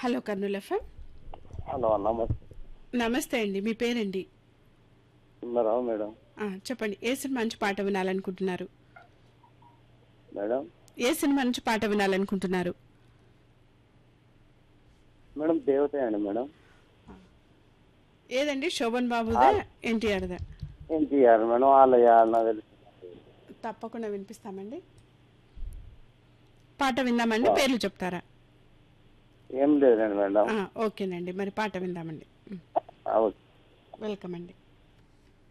Hello Kurnool FM. Hello నమస్తే. నమస్తే అండి, మీ పేరండి? ఉన్నారా మేడం? చెప్పండి, ఏ సినిమా నుంచి పాట వినాలనుకుంటున్నారు? మేడం ఏ సినిమా నుంచి పాట వినాలనుకుంటున్నారు? మేడం దేవతే అండి మేడం. ఏదండి, శోభన్ బాబుదా ఎన్టీఆర్దా? ఎన్టీఆర్ మేడం, ఆలయ నాకు తెలుసు. తప్పకుండా వినిపిస్తామండి. పాట విందామండి, పేర్లు చెప్తారా? ఏం లేదండి మేడం. ఓకేనండి, మరి పాట విందామండి. ఓకే. వెల్కమ్ అండి.